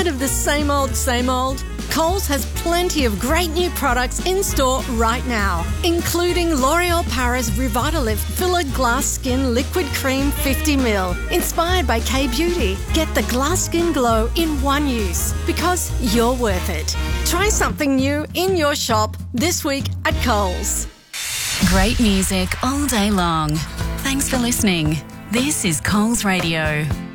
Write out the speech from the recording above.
of the same old, Coles has plenty of great new products in store right now, including L'Oreal Paris Revitalift Filler Glass Skin Liquid Cream 50ml, inspired by K-Beauty. Get the glass skin glow in one use, because you're worth it. Try something new in your shop this week at Coles. Great music all day long. Thanks for listening. This is Coles Radio.